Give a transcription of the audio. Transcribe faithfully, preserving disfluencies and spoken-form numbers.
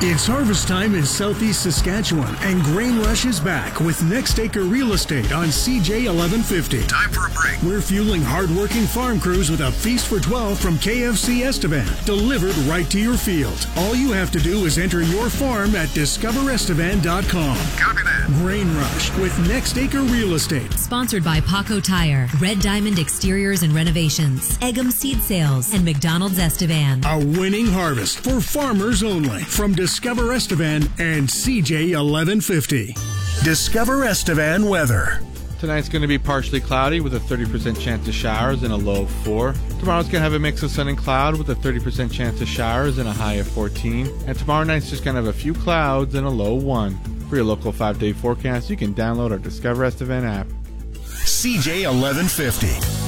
It's harvest time in southeast Saskatchewan, and Grain Rush is back with Next Acre Real Estate on C J eleven fifty. Time for a break. We're fueling hard-working farm crews with a feast for twelve from K F C Estevan, delivered right to your field. All you have to do is enter your farm at discover estevan dot com. Copy that. Grain Rush with Next Acre Real Estate. Sponsored by Paco Tire, Red Diamond Exteriors and Renovations, Eggum Seed Sales, and McDonald's Estevan. A winning harvest for farmers only from Discover Estevan and C J eleven fifty. Discover Estevan weather. Tonight's going to be partially cloudy with a thirty percent chance of showers and a low of four. Tomorrow's going to have a mix of sun and cloud with a thirty percent chance of showers and a high of fourteen. And tomorrow night's just going to have a few clouds and a low one. For your local five-day forecast, you can download our Discover Estevan app. C J eleven fifty.